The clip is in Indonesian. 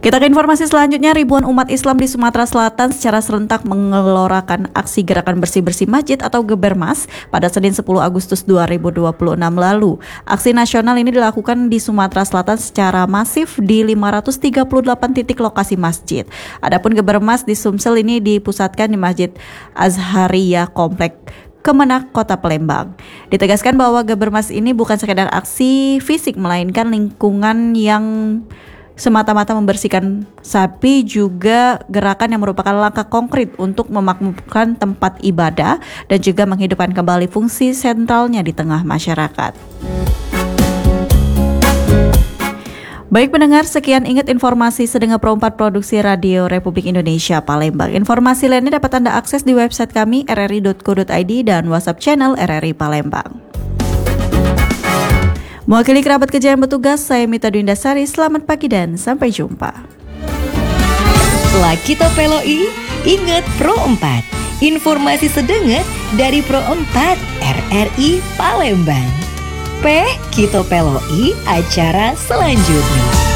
Kita ke informasi selanjutnya, ribuan umat Islam di Sumatera Selatan secara serentak menggelorakan aksi gerakan bersih-bersih masjid atau Gebermas pada Senin 10 Agustus 2026 lalu. Aksi nasional ini dilakukan di Sumatera Selatan secara masif di 538 titik lokasi masjid. Adapun Gebermas di Sumsel ini dipusatkan di Masjid Azhariyah Komplek Kemenak Kota Palembang. Ditegaskan bahwa Gebermas ini bukan sekedar aksi fisik, melainkan lingkungan yang semata-mata membersihkan sapi, juga gerakan yang merupakan langkah konkret untuk memakmurkan tempat ibadah dan juga menghidupkan kembali fungsi sentralnya di tengah masyarakat. Baik pendengar, sekian ingat informasi Sedengar Pro 4 Produksi Radio Republik Indonesia Palembang. Informasi lainnya dapat Anda akses di website kami rri.co.id dan WhatsApp channel RRI Palembang. Mewakili kerabat kerja yang bertugas, saya Mita Dwindasari. Selamat pagi dan sampai jumpa. Lakito Peloi, ingat Pro 4. Informasi sedengar dari Pro 4 RRI Palembang. P. Kito Peloi, acara selanjutnya.